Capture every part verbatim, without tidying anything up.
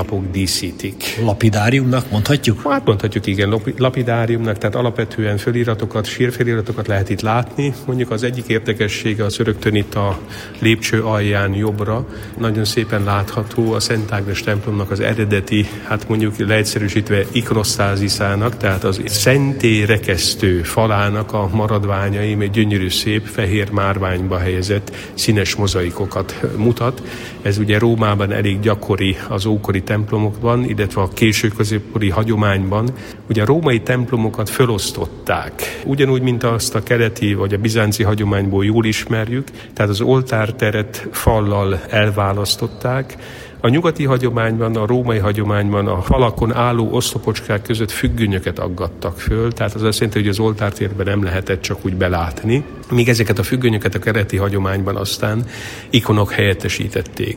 sírlapok díszítik. Lapidáriumnak mondhatjuk? Hát mondhatjuk, igen, lapidáriumnak, tehát alapvetően föliratokat, sírfeliratokat lehet itt látni. Mondjuk az egyik érdekessége az rögtön itt a lépcső alján jobbra. Nagyon szépen látható a Szent Ágnes templomnak az eredeti, hát mondjuk leegyszerűsítve ikonosztáziszának, tehát az szentély rekesztő falának a maradványai, egy gyönyörű szép fehér márványba helyezett színes mozaikokat mutat. Ez ugye Rómában elég gyakori az ókori templomokban, illetve a késő középkori hagyományban. Ugye a római templomokat fölosztották. Ugyanúgy, mint azt a keleti vagy a bizánci hagyományból jól ismerjük, tehát az oltárteret fallal elválasztották. A nyugati hagyományban, a római hagyományban a falakon álló oszlopocskák között függönyöket aggattak föl, tehát az azt jelenti, hogy az oltártérben nem lehetett csak úgy belátni. Míg ezeket a függönyöket a keleti hagyományban aztán ikonok helyettesítették.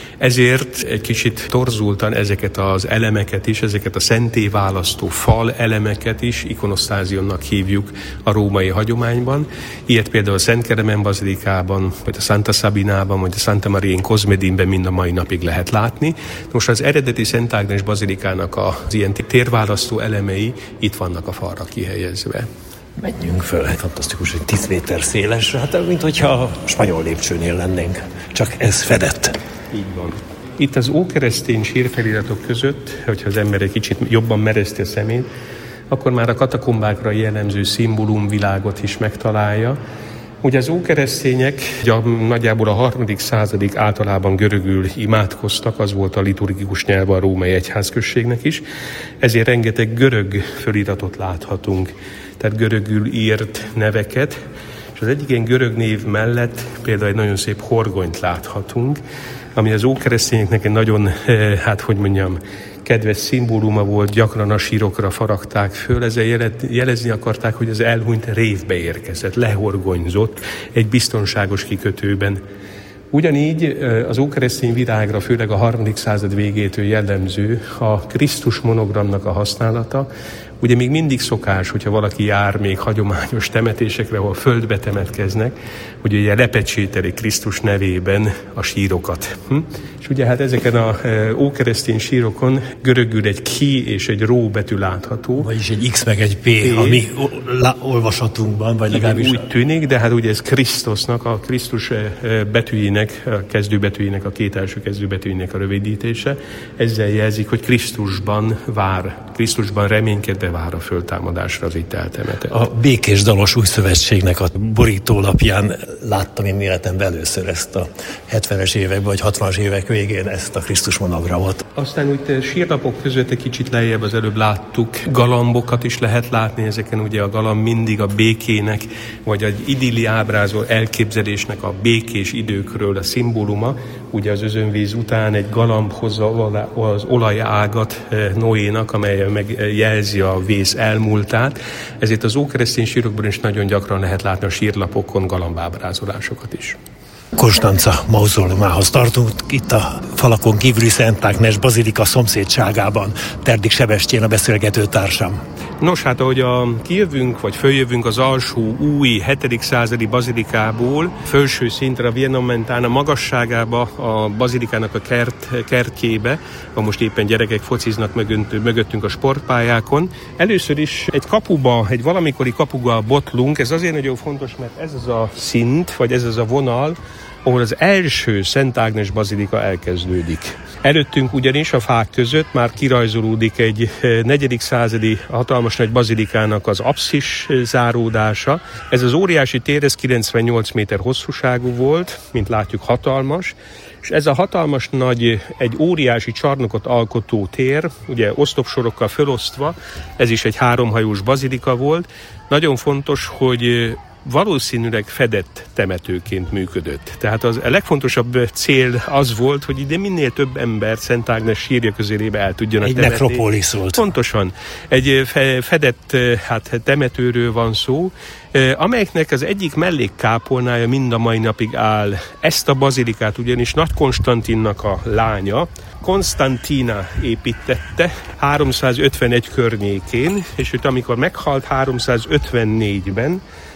Ezért egy kicsit torzultan ezeket az elemeket is, ezeket a szentélyválasztó fal elemeket is ikonosztázionnak hívjuk a római hagyományban. Ilyet például a Szent Keremen bazilikában, vagy a Santa Sabinában, vagy a Santa Maria in Cosmedinben mind a mai napig lehet látni. Most az eredeti Szent Ágnes bazilikának az ilyen térválasztó elemei itt vannak a falra kihelyezve. Menjünk föl, fantasztikus, hogy tíz méter széles, hát mint hogyha a spanyol lépcsőnél lennénk, csak ez fedett. Így van. Itt az ókeresztény sírfeliratok között, hogyha az ember egy kicsit jobban mereszti a szemét, akkor már a katakombákra jellemző szimbólumvilágot is megtalálja. Ugye az ókeresztények nagyjából a harmadik századig általában görögül imádkoztak, az volt a liturgikus nyelve a római egyházközségnek is, ezért rengeteg görög föliratot láthatunk, tehát görögül írt neveket, és az egyik ilyen görög név mellett például egy nagyon szép horgonyt láthatunk, ami az ókeresztényeknek egy nagyon, hát hogy mondjam, kedves szimbóluma volt, gyakran a sírokra faragták föl, ezzel jelezni akarták, hogy az elhunyt révbe érkezett, lehorgonyzott egy biztonságos kikötőben. Ugyanígy az ókeresztény virágra, főleg a harmadik század végétől jellemző a Krisztus monogramnak a használata. Ugye még mindig szokás, hogyha valaki jár még hagyományos temetésekre, ahol földbe temetkeznek, hogy ugye lepecsételi Krisztus nevében a sírokat. Hm? És ugye hát ezeken a e, ókeresztény sírokon görögül egy ki és egy ró betű látható. Vagyis egy X meg egy P, P. a mi olvasatunkban, vagy legalábbis... úgy tűnik, de hát ugye ez Krisztusnak, a Krisztus betűjének, a kezdőbetűjének, a két első kezdőbetűjének a rövidítése. Ezzel jelzik, hogy Krisztusban vár, Krisztusban reménykedve vár a föltámadásra az itt eltemetett. A Békés Dalos Újszövetségnek a borítólapján láttam én életemben először ezt a hetvenes években, vagy hatvanas évek végén ezt a Krisztus monogramot. Aztán úgy sírlapok között egy kicsit lejjebb az előbb láttuk, galambokat is lehet látni, ezeken ugye a galamb mindig a békének, vagy egy idilli ábrázol elképzelésnek a békés időkről a szimbóluma. Ugye az özönvíz után egy galamb hozza az olajágat Noénak, amely megjelzi a vész elmúltát. Ezért az ókeresztény sírokban is nagyon gyakran lehet látni a sírlapokon galambábrázolásokat is. Konstanca mauzólumához tartunk, itt a falakon kívüli Szent Ágnes bazilika szomszédságában. Terdik Sebestyén a beszélgető társam. Nos, hát ahogy a, kijövünk, vagy följövünk az alsó új hetedik századi bazilikából, felső szintre a Via Nomentana magasságába, a bazilikának a kert, kertjébe, ahol most éppen gyerekek fociznak mögönt, mögöttünk a sportpályákon. Először is egy kapuba, egy valamikori kapuba botlunk, ez azért nagyon fontos, mert ez az a szint, vagy ez az a vonal, ahol az első Szent Ágnes bazilika elkezdődik. Előttünk ugyanis a fák között már kirajzolódik egy negyedik századi hatalmas nagy bazilikának az apszis záródása. Ez az óriási tér, ez kilencvennyolc méter hosszúságú volt, mint látjuk hatalmas, és ez a hatalmas nagy, egy óriási csarnokot alkotó tér, ugye oszlopsorokkal felosztva, ez is egy háromhajós bazilika volt. Nagyon fontos, hogy valószínűleg fedett temetőként működött. Tehát az a legfontosabb cél az volt, hogy ide minél több ember Szent Ágnes sírja közelébe el tudjanak egy temetni. Egy nekropolisz volt. Pontosan. Egy fedett hát, temetőről van szó, amelyeknek az egyik mellékkápolnája mind a mai napig áll. Ezt a bazilikát ugyanis Nagy Konstantinnak a lánya, Konstantina építette háromszázötvenegy környékén, és őt amikor meghalt háromszázötvennégyben,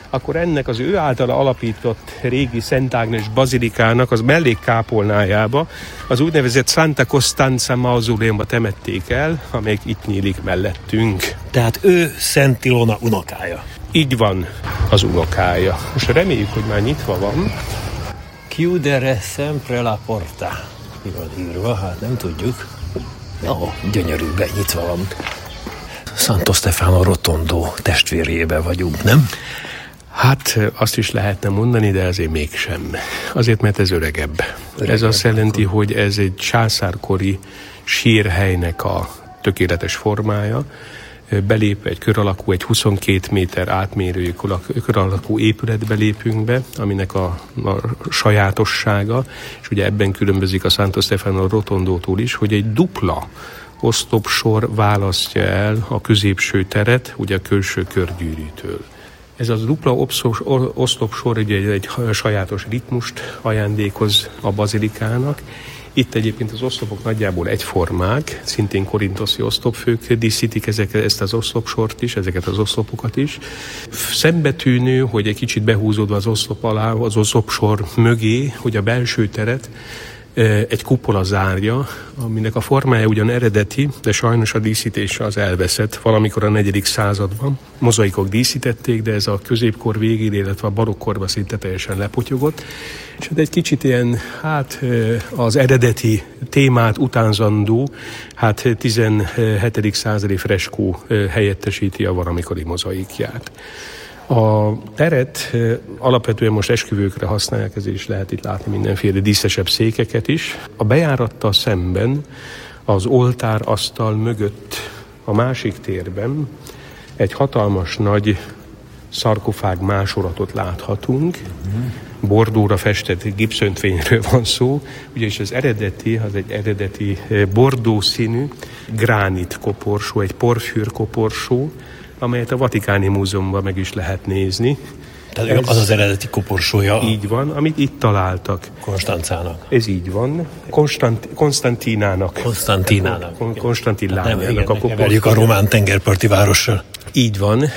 akkor ennek az ő általa alapított régi Szent Ágnes bazilikának az mellékkápolnájába az úgynevezett Santa Costanza mauzoleumba temették el, amelyik itt nyílik mellettünk. Tehát ő Szent Ilona unokája. Így van, az unokája. Most reméljük, hogy már nyitva van. Chiudere sempre la porta. Mi van írva? Hát nem tudjuk. Ó, oh, gyönyörűben nyitva van. Santo Stefano Rotondo testvérjében vagyunk, nem? Hát azt is lehetne mondani, de azért mégsem. Azért, mert ez öregebb. öregebb. Ez azt jelenti, hogy ez egy császárkori sírhelynek a tökéletes formája. Belép egy kör alakú, egy huszonkét méter átmérőjű kör alakú épületbe lépünk be, aminek a, a sajátossága, és ugye ebben különbözik a Santo Stefano Rotondótól is, hogy egy dupla oszlopsor választja el a középső teret, ugye a külső körgyűrűtől. Ez az dupla oszlopsor ugye egy, egy sajátos ritmust ajándékoz a bazilikának. Itt egyébként az oszlopok nagyjából egyformák, szintén korintoszi oszlopfők díszítik ezek, ezt az oszlopsort is, ezeket az oszlopokat is. Szembetűnő, hogy egy kicsit behúzódva az oszlop alá, az oszlopsor mögé, hogy a belső teret egy kupola zárja, aminek a formája ugyan eredeti, de sajnos a díszítése az elveszett. Valamikor a negyedik században mozaikok díszítették, de ez a középkor végén, illetve a barokkorban szinte teljesen lepotyogott. És hát egy kicsit ilyen, hát az eredeti témát utánzandó, hát tizenhetedik századi freskó helyettesíti a valamikori mozaikját. A teret alapvetően most esküvőkre használják, ezért is lehet itt látni mindenféle díszesebb székeket is. A bejárattal szemben az oltárasztal mögött a másik térben egy hatalmas nagy szarkofág másolatot láthatunk. Bordóra festett gipszöntvényről van szó, ugyanis az eredeti, az egy eredeti bordó színű gránit koporsó, egy porfűr koporsó, amelyet a Vatikáni Múzeumban meg is lehet nézni. Tehát ez az az eredeti koporsója. Így van, amit itt találtak. Konstancának. Ez így van. Konstant, Konstantinának. Konstantinának. Kon, Konstantin lányának a koporsója. a román tengerparti várossal. Így van.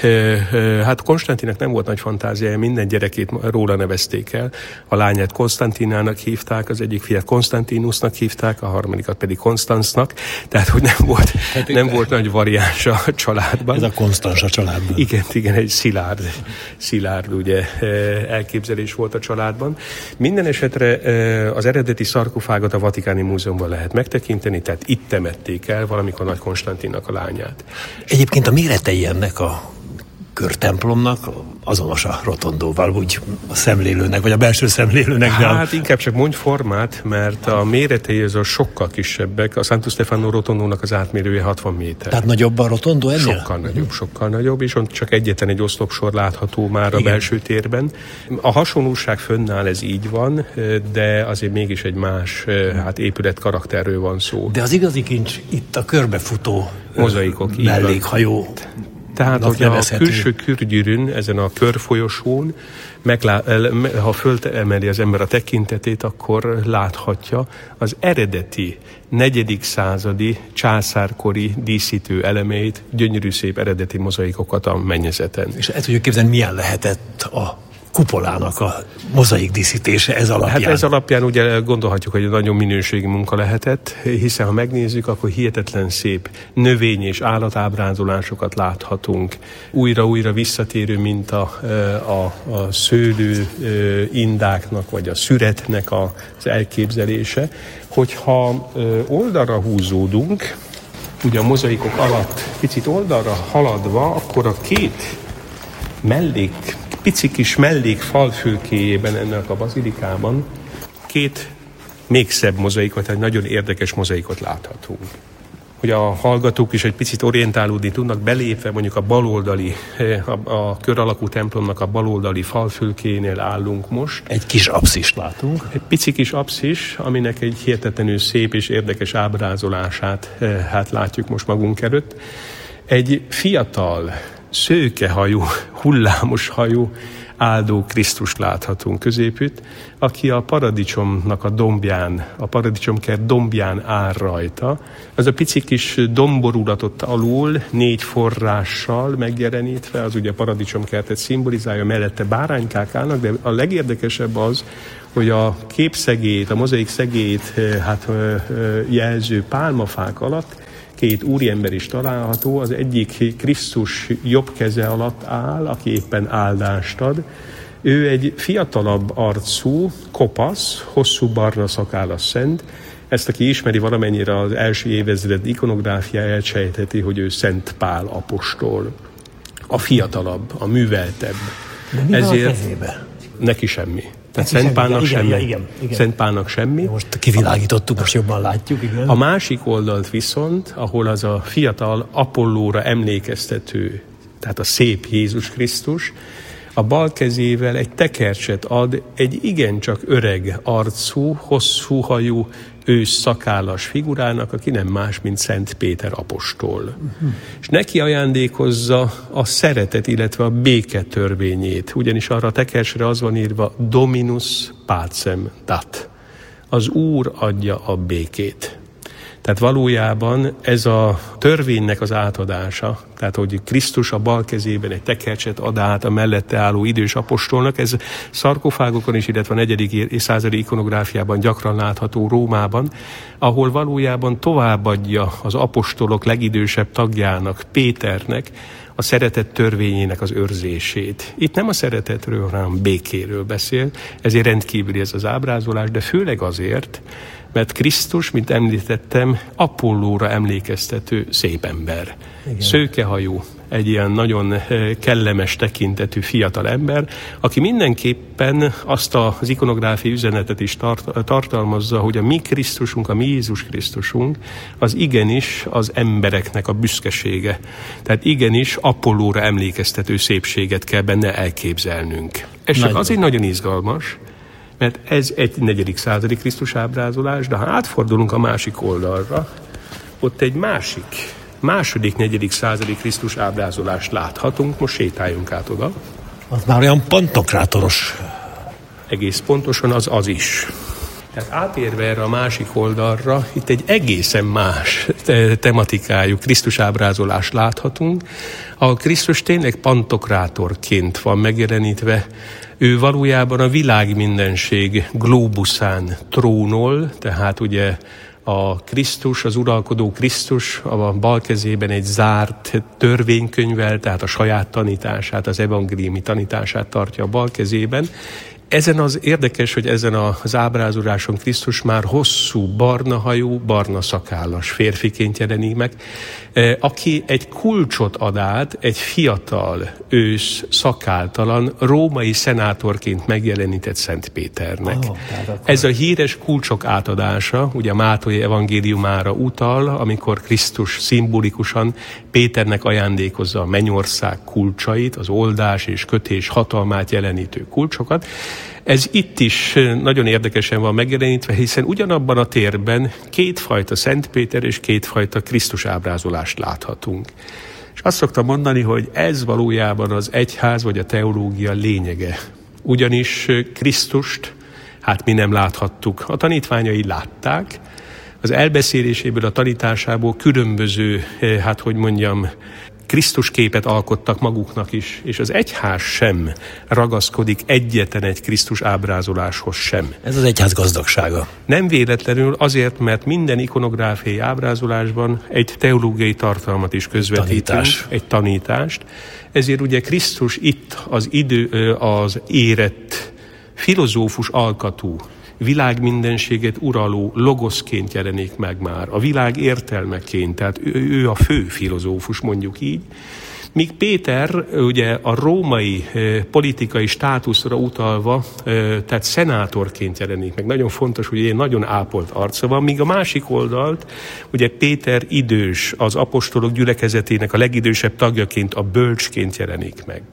Hát Konstantinak nem volt nagy fantáziája, minden gyerekét róla nevezték el. A lányát Konstantinának hívták, az egyik fiát Konstantinusnak hívták, a harmadikat pedig Konstanznak. Tehát, hogy nem volt, hát nem volt nagy variáns a családban. Ez a Konstanz a családban. Igen, igen, egy szilárd, szilárd ugye, elképzelés volt a családban. Minden esetre az eredeti szarkofágot a Vatikáni Múzeumban lehet megtekinteni, tehát itt temették el valamikor Nagy Konstantinnak a lányát. Egyébként a méretei ennek a körtemplomnak azonos a rotondóval, úgy a szemlélőnek, vagy a belső szemlélőnek. Hát inkább csak mondj formát, mert a méretei azok sokkal kisebbek. A Santo Stefano Rotondónak az átmérője hatvan méter. Tehát nagyobb a rotondó ennél? Sokkal nagyobb, sokkal nagyobb, és ott csak egyetlen egy oszlopsor látható már a Igen. belső térben. A hasonlóság fönnáll, ez így van, de azért mégis egy más hát épület karakterről van szó. De az igazi kincs itt a körbefutó mozaikok, mellékhajó. Tehát, hogy a külső körgyűrűn, ezen a körfolyosón, meglá- ha fölemeli az ember a tekintetét, akkor láthatja az eredeti negyedik századi császárkori díszítő elemeit, gyönyörű szép eredeti mozaikokat a mennyezeten. És el tudjuk képzelni, milyen lehetett a kupolának a mozaik díszítése ez alapján? Hát ez alapján ugye gondolhatjuk, hogy nagyon minőségi munka lehetett, hiszen ha megnézzük, akkor hihetetlen szép növény- és állatábrázolásokat láthatunk. Újra-újra visszatérő, mint a, a, a szőlő indáknak, vagy a szüretnek az elképzelése. Hogyha oldalra húzódunk, ugye a mozaikok alatt picit oldalra haladva, akkor a két mellék pici kis mellék falfülkéjében ennek a bazilikában két még szebb mozaikot, egy nagyon érdekes mozaikot láthatunk. Hogy a hallgatók is egy picit orientálódni tudnak, belépve mondjuk a baloldali, a, a kör alakú templomnak a baloldali falfülkénél állunk most. Egy kis apszist látunk. Egy pici kis apszis, aminek egy hihetetlenül szép és érdekes ábrázolását hát látjuk most magunk előtt. Egy fiatal, szőkehajú, hullámos hajú áldó Krisztust láthatunk középütt, aki a paradicsomnak a dombján, a paradicsomkert dombján áll rajta. Az a pici kis domborulatot alul négy forrással megjelenítve, az ugye a paradicsomkertet szimbolizálja, mellette báránykák állnak, de a legérdekesebb az, hogy a képszegét, a mozaik szegét hát, jelző pálmafák alatt két úriember is található, az egyik Krisztus jobb keze alatt áll, aki éppen áldást ad. Ő egy fiatalabb arcú, kopasz, hosszú barna szakállas szent. Ezt, aki ismeri valamennyire az első évezred ikonográfiáját, sejtheti, hogy ő Szent Pál apostol. A fiatalabb, a műveltebb. De mi Ezért van a kezébe? Neki semmi. Tehát Szent Pálnak igen, semmi. Igen, igen, igen. Szent Pálnak semmi. Most kivilágítottuk, most jobban látjuk. Igen. A másik oldalt viszont, ahol az a fiatal Apollóra emlékeztető, tehát a szép Jézus Krisztus, a bal kezével egy tekercset ad egy igencsak öreg arcú, hosszú hajú, ősz szakállas figurának, aki nem más, mint Szent Péter apostol. Uh-huh. És neki ajándékozza a szeretet, illetve a béke törvényét, ugyanis arra a tekercsre az van írva Dominus pacem dat. Az Úr adja a békét. Tehát valójában ez a törvénynek az átadása, tehát hogy Krisztus a bal kezében egy tekercset ad át a mellette álló idős apostolnak, ez szarkofágokon is, illetve a negyedik századi ikonográfiában gyakran látható Rómában, ahol valójában továbbadja az apostolok legidősebb tagjának, Péternek, a szeretet törvényének az őrzését. Itt nem a szeretetről, hanem békéről beszél, ezért rendkívüli ez az ábrázolás, de főleg azért, mert Krisztus, mint említettem, Apollóra emlékeztető szép ember. Igen. Szőkehajú, egy ilyen nagyon kellemes tekintetű fiatal ember, aki mindenképpen azt az ikonográfiai üzenetet is tart, tartalmazza, hogy a mi Krisztusunk, a mi Jézus Krisztusunk, az igenis az embereknek a büszkesége. Tehát igenis Apollóra emlékeztető szépséget kell benne elképzelnünk. Ez csak azért nagyon izgalmas, mert ez egy negyedik századi Krisztus ábrázolás, de ha átfordulunk a másik oldalra, ott egy másik, második negyedik századi Krisztus ábrázolást láthatunk, most sétáljunk át oda. Az már olyan pantokrátoros. Egész pontosan az az is. Tehát átérve erre a másik oldalra, itt egy egészen más tematikájú Krisztus ábrázolást láthatunk, ahol Krisztus tényleg pantokrátorként van megjelenítve. Ő valójában a világ mindenség glóbuszán trónol, tehát ugye a Krisztus, az uralkodó Krisztus a bal kezében egy zárt törvénykönyvvel, tehát a saját tanítását, az evangéliumi tanítását tartja a bal kezében. Ezen az érdekes, hogy ezen az ábrázoláson Krisztus már hosszú, barna hajú, barna szakállas férfiként jelenik meg, aki egy kulcsot ad át egy fiatal, ősz, szakáltalan, római szenátorként megjelenített Szent Péternek. Oh, akkor... Ez a híres kulcsok átadása, ugye a Máté evangéliumára utal, amikor Krisztus szimbolikusan Péternek ajándékozza a mennyország kulcsait, az oldás és kötés hatalmát jelenítő kulcsokat. Ez itt is nagyon érdekesen van megjelenítve, hiszen ugyanabban a térben kétfajta Szent Péter és kétfajta Krisztus ábrázolást láthatunk. És azt szoktam mondani, hogy ez valójában az egyház vagy a teológia lényege. Ugyanis Krisztust, hát mi nem láthattuk. A tanítványai látták, az elbeszéléséből, a tanításából különböző, hát hogy mondjam, Krisztus képet alkottak maguknak is, és az egyház sem ragaszkodik egyetlen egy Krisztus ábrázoláshoz sem. Ez az egyház gazdagsága. Nem véletlenül azért, mert minden ikonográfiai ábrázolásban egy teológiai tartalmat is közvetítünk, Tanítás. egy tanítást. Ezért ugye Krisztus itt az idő, az érett filozófus alkatú, világ mindenséget uraló logoszként jelenik meg már, a világ értelmeként, tehát ő, ő a fő filozófus, mondjuk így. Míg Péter ugye a római eh, politikai státuszra utalva, eh, tehát szenátorként jelenik meg. Nagyon fontos, hogy ilyen nagyon ápolt arca van, míg a másik oldalt, ugye Péter idős, az apostolok gyülekezetének a legidősebb tagjaként, a bölcsként jelenik meg.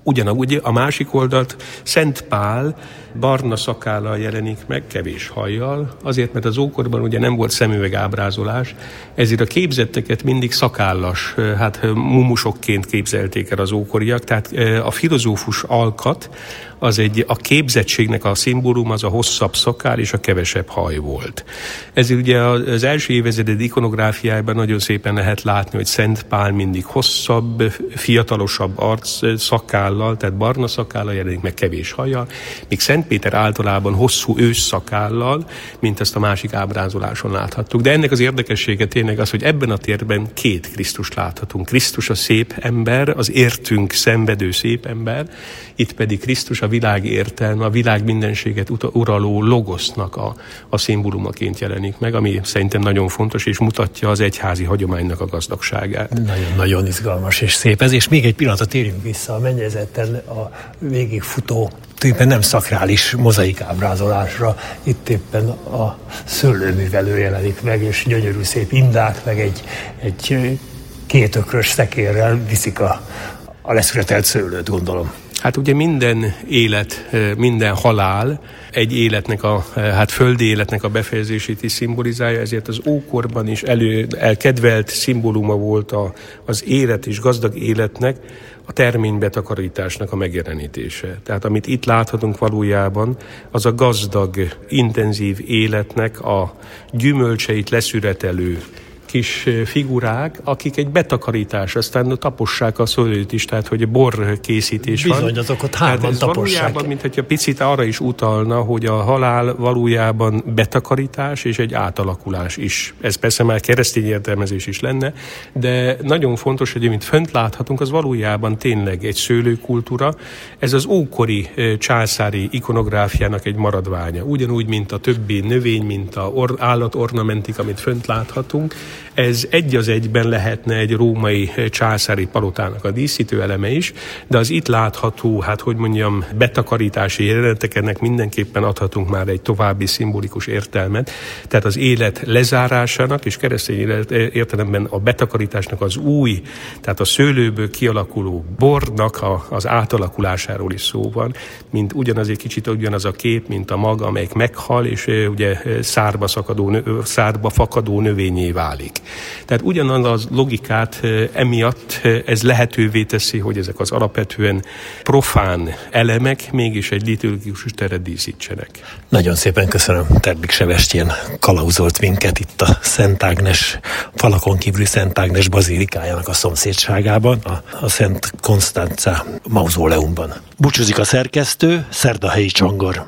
Ugyanúgy a másik oldalt Szent Pál barna szakállal jelenik meg, kevés hajjal, azért, mert az ókorban ugye nem volt szemüvegábrázolás, ezért a képzetteket mindig szakállas, hát mumusokként képzelték el az ókoriak, tehát a filozófus alkat, az egy, a képzettségnek a szimbólum az a hosszabb szakál és a kevesebb haj volt. Ezért ugye az első évezred ikonográfiájában nagyon szépen lehet látni, hogy Szent Pál mindig hosszabb, fiatalosabb arc szakállal, tehát barna szakállal jelenik meg kevés hajjal, míg Szent Péter általában hosszú ősszakállal, mint ezt a másik ábrázoláson láthattuk. De ennek az érdekessége tényleg az, hogy ebben a térben két Krisztust láthatunk. Krisztus a szép ember, az értünk szenvedő szép ember, itt pedig Krisztus a világ értelme, a világ mindenséget uraló logosznak a, a szimbólumaként jelenik meg, ami szerintem nagyon fontos, és mutatja az egyházi hagyománynak a gazdagságát. Nagyon-nagyon izgalmas és szép ez, és még egy pillanatra térjünk vissza a mennyezeten a végigfutó, tulajdonképpen nem szakrális mozaik ábrázolásra. Itt éppen a szőlőművelő jelenik meg, és gyönyörű szép indák, meg egy, egy kétökrös szekérrel viszik a, a leszületelt szőlőt, gondolom. Hát ugye minden élet, minden halál egy életnek a, hát földi életnek a befejezését is szimbolizálja, ezért az ókorban is elő, elkedvelt szimbóluma volt a, az élet és gazdag életnek, a terménybetakarításnak a megjelenítése. Tehát amit itt láthatunk valójában, az a gazdag, intenzív életnek a gyümölcseit leszüretelő kis figurák, akik egy betakarítás, aztán tapossák a szőlőt is, tehát hogy bor készítés van. Bizony, azok ott hárman tapossák. Valójában, mint hogyha picit arra is utalna, hogy a halál valójában betakarítás és egy átalakulás is. Ez persze már keresztény értelmezés is lenne, de nagyon fontos, hogy amit fönt láthatunk, az valójában tényleg egy szőlőkultúra. Ez az ókori császári ikonográfiának egy maradványa. Ugyanúgy, mint a többi növény, mint a or- állatornamentik, amit fönt láthatunk. Ez egy az egyben lehetne egy római császári palotának a díszítő eleme is, de az itt látható, hát hogy mondjam, betakarítási jelenetek, ennek mindenképpen adhatunk már egy további szimbolikus értelmet. Tehát az élet lezárásának és keresztény értelemben a betakarításnak az új, tehát a szőlőből kialakuló bornak a, az átalakulásáról is szó van, mint ugyanaz egy kicsit ugyanaz a kép, mint a mag, amelyik meghal, és ugye szárba, szakadó, szárba fakadó növényé válik. Tehát ugyanaz a logikát emiatt ez lehetővé teszi, hogy ezek az alapvetően profán elemek mégis egy liturgikus teret díszítsenek. Nagyon szépen köszönöm. Terbik Sebestyén kalauzolt minket itt a Szent Ágnes, falakon kívüli Szent Ágnes bazilikájának a szomszédságában, a, a Szent Konstancia mauzóleumban. Búcsúzik a szerkesztő, Szerdahelyi Csongor.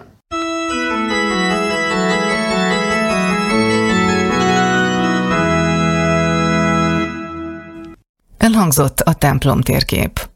Elhangzott a templom térkép.